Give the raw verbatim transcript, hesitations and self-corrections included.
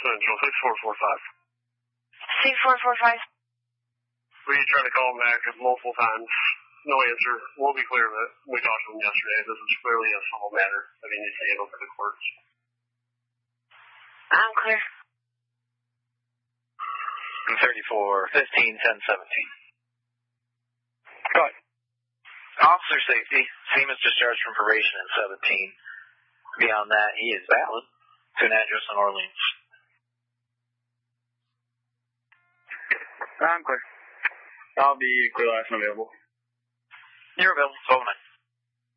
Central, six four four five. six four four five. We tried to call him back multiple times. No answer. We'll be clear of it. We talked to him yesterday. This is clearly a civil matter that he needs to handle through the courts. I'm clear. thirty-four, fifteen, ten, seventeen. Go ahead. Officer safety. Same as discharged from probation in seventeen. Beyond that, he is valid to an address in Orleans. I'm clear. I'll be clear last and available. You're available. twelve nine.